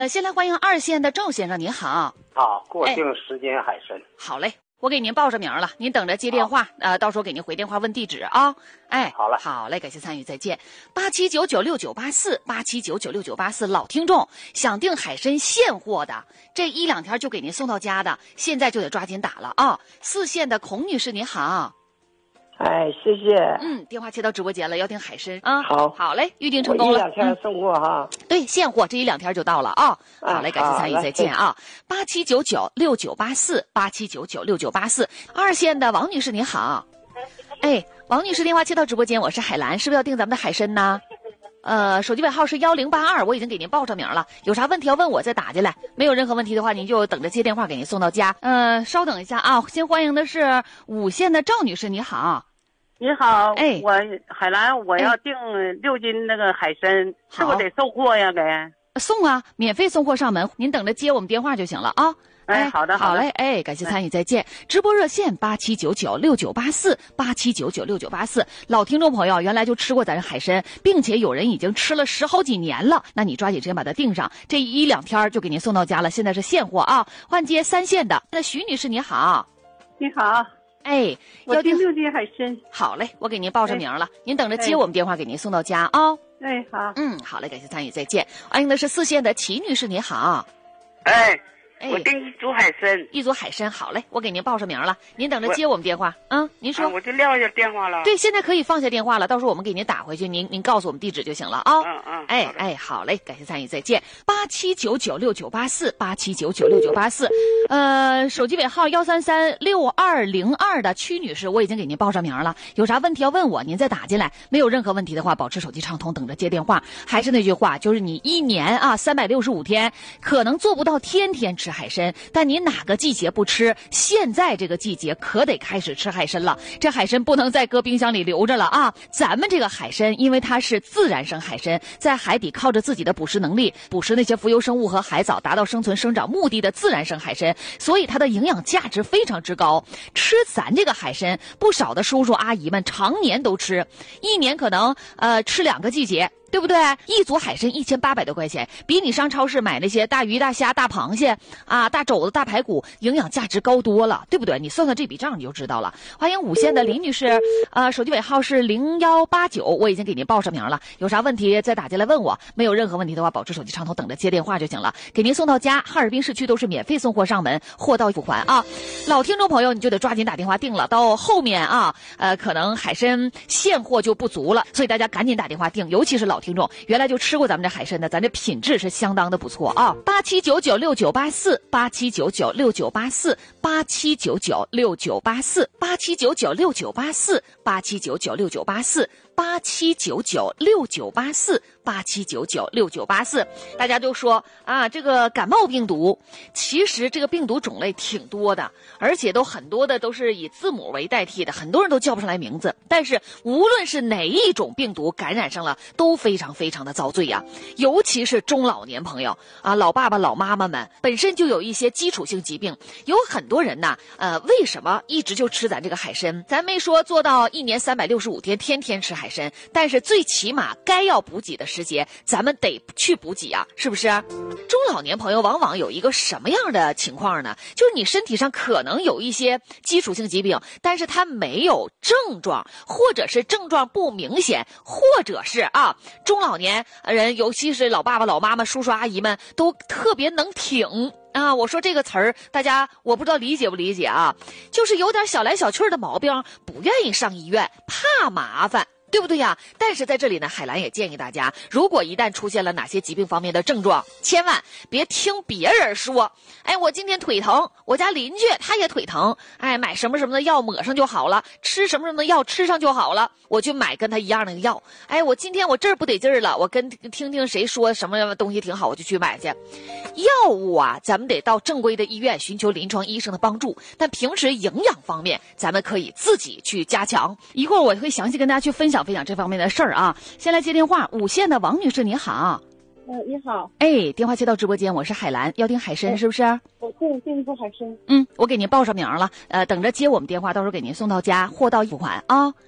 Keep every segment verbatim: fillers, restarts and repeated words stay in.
呃，先来欢迎二线的赵先生，您好。 好，过境时间海参、哎。 好嘞，我给您报上名了，您等着接电话，呃，到时候给您回电话问地址啊。哎， 好了， 好嘞，感谢参与，再见。八七九九六九八四，八七九九六九八四，老听众想订海参现货的，这一两天就给您送到家的，现在就得抓紧打了啊。四线的孔女士，您好。 哎，谢谢。 嗯，电话接到直播间了，要订海参啊。 好， 好嘞，预定成功了。 我一两天送货哈、 嗯。对，现货这一两天就到了啊。 哎、 好嘞，感谢参与，再见啊。八七九九六九八四，八七九九六九八四。二线的王女士您好。哎，王女士电话接到直播间，我是海兰，是不是要订咱们的海参呢？呃，手机尾号是幺零八二，我已经给您报上名了。有啥问题要问我再打进来，没有任何问题的话，您就等着接电话给您送到家。呃，稍等一下啊，先欢迎的是五线的赵女士，你好。 你好， 哎， 我海兰，我要订六斤那个海参，是不是得送货呀？给送啊，免费送货上门，您等着接我们电话就行了啊。 哎，好的， 好嘞，哎，感谢参与，再见。直播热线八七九九六九八四，八七九九六九八四。老听众朋友，原来就吃过咱海参，并且有人已经吃了十好几年了，那你抓紧时间把它订上，这一两天就给您送到家了。现在是现货啊，换接三线的。那徐女士你好。 你好。 哎， 我订六斤海参。 好嘞，我给您报上名了，您等着接我们电话给您送到家啊。 哎，好。 嗯，好嘞，感谢参与，再见。欢迎的是四线的齐女士，你好。 哎。我订一组海参， 一组海参，好嘞，我给您报上名了，您等着接我们电话。嗯，您说、 啊，我就撂下电话了。 对，现在可以放下电话了，到时候我们给您打回去，您您告诉我们地址就行了啊。 嗯嗯。 哎哎，好嘞，感谢参与，再见。八七九九六九八四，八七九九六九八四，呃，手机尾号幺三三六二零二的曲女士，我已经给您报上名了，有啥问题要问我，您再打进来。没有任何问题的话，保持手机畅通，等着接电话。还是那句话，就是你一年啊三百六十五天，可能做不到天天吃海参，但你哪个季节不吃？现在这个季节可得开始吃海参了。这海参不能再搁冰箱里留着了啊！咱们这个海参，因为它是自然生海参，在海底靠着自己的捕食能力，捕食那些浮游生物和海藻，达到生存生长目的的自然生海参，所以它的营养价值非常之高。吃咱这个海参，不少的叔叔阿姨们常年都吃，一年可能呃吃两个季节。对不对？一组海参一千八百多块钱，比你上超市买那些大鱼大虾大螃蟹啊大肘子大排骨营养价值高多了，对不对？你算算这笔账你就知道了。欢迎五线的林女士，呃手机尾号是零幺八九，我已经给您报上名了，有啥问题再打进来问我，没有任何问题的话保持手机畅通，等着接电话就行了，给您送到家。哈尔滨市区都是免费送货上门，货到付还啊。老听众朋友你就得抓紧打电话订了，到后面啊呃可能海参现货就不足了，所以大家赶紧打电话订，尤其是老听众原来就吃过咱们这海参的，咱这品质是相当的不错啊。八七九九六九八四，八七九九六九八四，八七九九六九八四，八七九九六九八四，八七九九六九八四，八七九九六九八四，八七九九六九八四。大家都说啊，这个感冒病毒，其实这个病毒种类挺多的，而且都很多的都是以字母为代替的，很多人都叫不上来名字。但是无论是哪一种病毒感染上了，都非常非常的遭罪呀、啊。尤其是中老年朋友啊，老爸爸老妈妈们本身就有一些基础性疾病，有很多人呐，呃，为什么一直就吃咱这个海参？咱没说做到一年三百六十五天天天吃海参，但是最起码该要补给的时节，咱们得去补给啊，是不是？中老年朋友往往有一个什么样的情况呢？就是你身体上可能有一些基础性疾病，但是它没有症状，或者是症状不明显，或者是啊，中老年人，尤其是老爸爸、老妈妈、叔叔阿姨们，都特别能挺。啊，我说这个词儿，大家我不知道理解不理解啊？就是有点小来小去的毛病，不愿意上医院，怕麻烦。对不对呀？但是在这里呢，海兰也建议大家，如果一旦出现了哪些疾病方面的症状，千万别听别人说，哎，我今天腿疼，我家邻居他也腿疼，哎，买什么什么的药抹上就好了，吃什么什么的药吃上就好了，我去买跟他一样的药。哎，我今天我这儿不得劲儿了，我跟听听谁说什么东西挺好，我就去买去。药物啊，咱们得到正规的医院寻求临床医生的帮助，但平时营养方面，咱们可以自己去加强。一会儿我会详细跟大家去分享分享这方面的事儿啊。先来接电话，五线的王女士，你好。 嗯、呃，你好。 哎，电话接到直播间，我是海兰，要订海参、哎、是不是？ 我订订一个海参。 嗯，我给您报上名了，呃，等着接我们电话，到时候给您送到家，货到付还啊。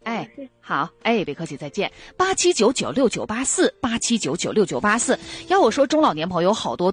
哎，好，哎，别客气，再见。八七九九六九八四，八七九九六九八四。要我说，中老年朋友好多